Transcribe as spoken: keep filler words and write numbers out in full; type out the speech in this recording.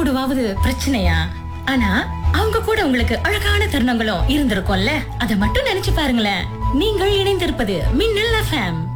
கூடவாவது பிரச்சனையா? ஆனா அவங்க கூட உங்களுக்கு அழகான தருணங்களும் இருந்திருக்கும்ல. அத மட்டும் நினைச்சு பாருங்களேன். நீங்கள் இணைந்திருப்பது மின்னல் எஃப்எம்.